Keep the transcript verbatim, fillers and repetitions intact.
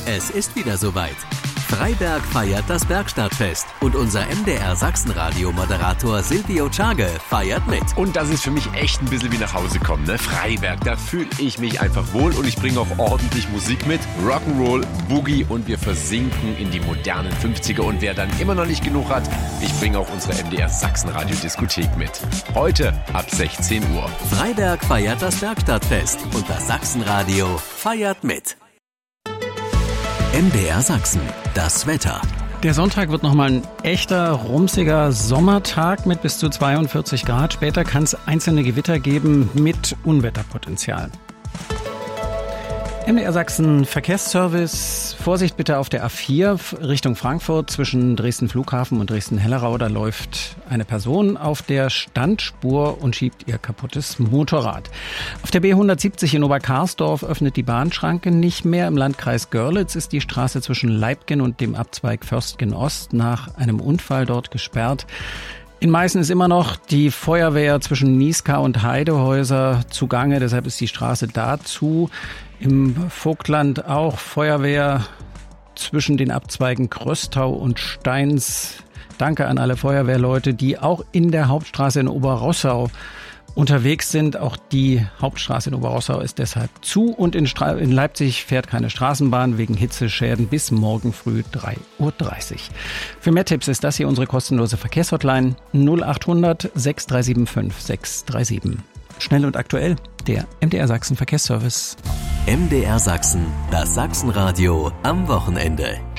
Es ist wieder soweit. Freiberg feiert das Bergstadtfest und unser M D R Sachsenradio-Moderator Silvio Czage feiert mit. Und das ist für mich echt ein bisschen wie nach Hause kommen, ne? Freiberg, da fühle ich mich einfach wohl und ich bringe auch ordentlich Musik mit. Rock'n'Roll, Boogie und wir versinken in die modernen fünfziger. Und wer dann immer noch nicht genug hat, ich bringe auch unsere M D R Sachsenradio-Diskothek mit. Heute ab sechzehn Uhr. Freiberg feiert das Bergstadtfest und das Sachsenradio feiert mit. M D R Sachsen, das Wetter. Der Sonntag wird nochmal ein echter, rumsiger Sommertag mit bis zu zweiundvierzig Grad. Später kann es einzelne Gewitter geben mit Unwetterpotenzial. M D R Sachsen Verkehrsservice. Vorsicht bitte auf der A vier Richtung Frankfurt zwischen Dresden Flughafen und Dresden-Hellerau. Da läuft eine Person auf der Standspur und schiebt ihr kaputtes Motorrad. Auf der B hundertsiebzig in Oberkarsdorf öffnet die Bahnschranke nicht mehr. Im Landkreis Görlitz ist die Straße zwischen Leibgen und dem Abzweig Förstgen Ost nach einem Unfall dort gesperrt. In Meißen ist immer noch die Feuerwehr zwischen Nieskau und Heidehäuser zugange, deshalb ist die Straße dazu. Im Vogtland auch Feuerwehr zwischen den Abzweigen Kröstau und Steins. Danke an alle Feuerwehrleute, die auch in der Hauptstraße in Oberrossau unterwegs sind. Auch die Hauptstraße in Oberrossau ist deshalb zu und in, Stra- in Leipzig fährt keine Straßenbahn wegen Hitzeschäden bis morgen früh drei Uhr dreißig. Für mehr Tipps ist das hier unsere kostenlose Verkehrshotline null acht hundert sechs drei sieben fünf sechs drei sieben. Schnell und aktuell, der M D R Sachsen Verkehrsservice. M D R Sachsen, das Sachsenradio am Wochenende.